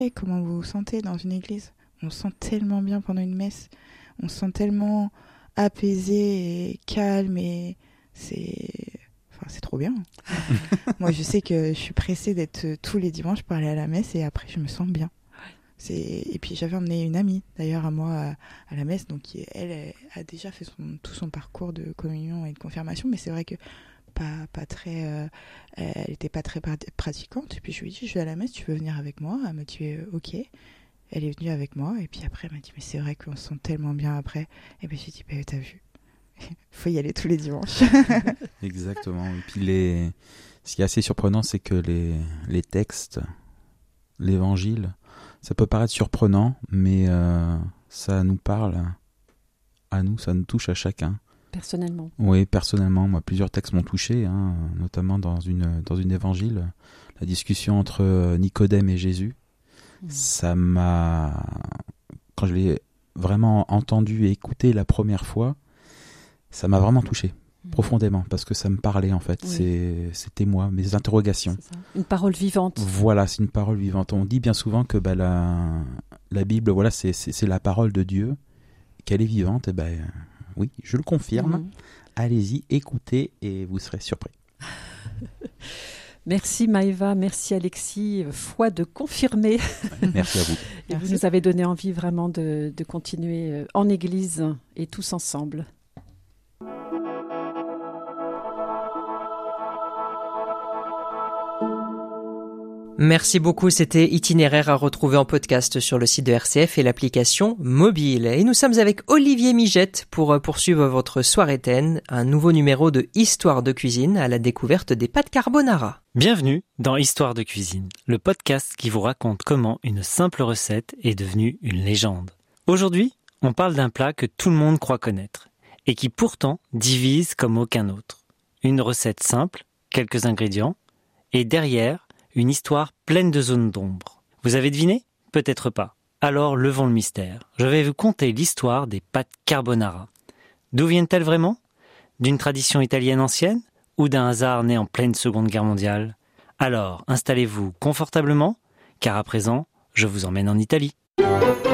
Et comment vous vous sentez dans une église? On se sent tellement bien pendant une messe. On se sent tellement apaisé et calme et c'est trop bien. Moi, je sais que je suis pressée d'être tous les dimanches pour aller à la messe et après, je me sens bien. Et puis, j'avais emmené une amie, d'ailleurs, à moi à la messe. Donc, elle a déjà fait tout son parcours de communion et de confirmation. Mais c'est vrai que pas très... elle n'était pas très pratiquante. Et puis, je lui ai dit, je vais à la messe, tu veux venir avec moi? Elle m'a dit, ok. Elle est venue avec moi. Et puis après, elle m'a dit, mais c'est vrai qu'on se sent tellement bien après. Et puis, j'ai dit, t'as vu? Faut y aller tous les dimanches. Exactement. Et puis ce qui est assez surprenant, c'est que les textes, l'évangile, ça peut paraître surprenant, mais ça nous parle à nous, ça nous touche à chacun. Personnellement. Oui, personnellement. Moi, plusieurs textes m'ont touché, notamment dans une évangile, la discussion entre Nicodème et Jésus. Ça m'a... Quand je l'ai vraiment entendu et écouté la première fois, ça m'a vraiment touché, profondément, parce que ça me parlait, en fait. Oui. C'était moi, mes interrogations. C'est ça. Une parole vivante. Voilà, c'est une parole vivante. On dit bien souvent que la Bible, voilà, c'est la parole de Dieu, qu'elle est vivante. Et oui, je le confirme. Allez-y, écoutez, et vous serez surpris. Merci Maëva, merci Alexis, foi de confirmer. Merci à vous. Et vous nous avez donné envie vraiment de continuer en église et tous ensemble. Merci beaucoup, c'était Itinéraire à retrouver en podcast sur le site de RCF et l'application mobile. Et nous sommes avec Olivier Migette pour poursuivre votre soirée-taine, un nouveau numéro de Histoire de cuisine à la découverte des pâtes carbonara. Bienvenue dans Histoire de cuisine, le podcast qui vous raconte comment une simple recette est devenue une légende. Aujourd'hui, on parle d'un plat que tout le monde croit connaître et qui pourtant divise comme aucun autre. Une recette simple, quelques ingrédients, et derrière, une histoire pleine de zones d'ombre. Vous avez deviné? Peut-être pas. Alors levons le mystère. Je vais vous conter l'histoire des pâtes carbonara. D'où viennent-elles vraiment? D'une tradition italienne ancienne? Ou d'un hasard né en pleine Seconde Guerre mondiale? Alors, installez-vous confortablement, car à présent, je vous emmène en Italie.